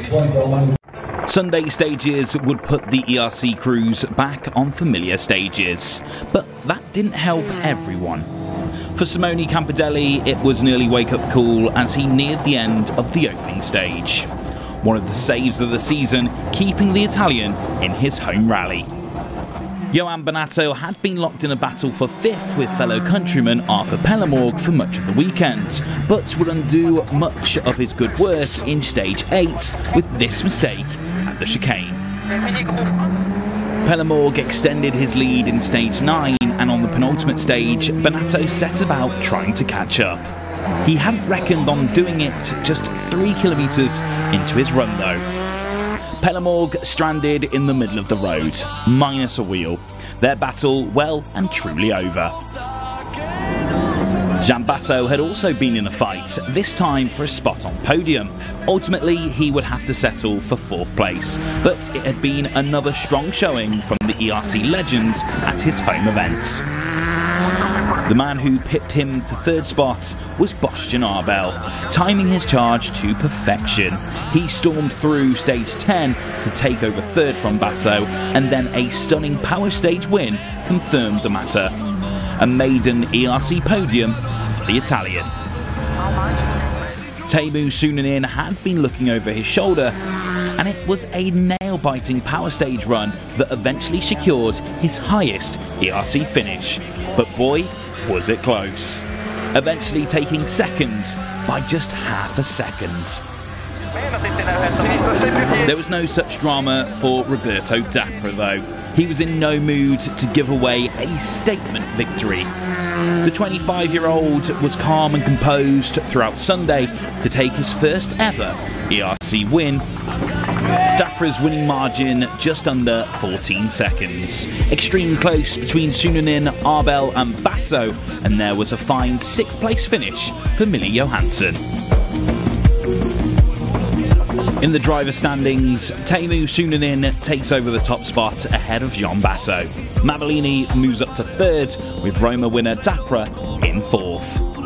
Sunday stages would put the ERC crews back on familiar stages, but that didn't help everyone. For Simone Campidelli, it was an early wake-up call as he neared the end of the opening stage. One of the saves of the season, keeping the Italian in his home rally. Johan Bonato had been locked in a battle for fifth with fellow countryman Arthur Pellemorg for much of the weekend, but would undo much of his good work in stage 8 with this mistake at the chicane. Pellemorg extended his lead in stage 9, and on the penultimate stage, Bonato set about trying to catch up. He hadn't reckoned on doing it just 3 kilometres into his run though. Pellemorg stranded in the middle of the road, minus a wheel. Their battle well and truly over. Jean Basso had also been in a fight, this time for a spot on podium. Ultimately, he would have to settle for 4th place, but it had been another strong showing from the ERC legend at his home event. The man who pipped him to 3rd spot was Bastien Arbel, timing his charge to perfection. He stormed through stage 10 to take over 3rd from Basso, and then a stunning power stage win confirmed the matter. A maiden ERC podium for the Italian. Teemu Sunanen had been looking over his shoulder, and it was a nail-biting power stage run that eventually secured his highest ERC finish. But boy, was it close. Eventually taking 2nd by just half a second. There was no such drama for Roberto Dapra though. He was in no mood to give away a statement victory. The 25-year-old was calm and composed throughout Sunday to take his first ever ERC win. Dapra's winning margin just under 14 seconds. Extremely close between Sunanen, Arbel and Basso, and there was a fine 6th place finish for Millie Johansson. In the driver standings, Teemu Sunanen takes over the top spot ahead of Jean Basso. Mabolini moves up to 3rd, with Roma winner Dapra in 4th.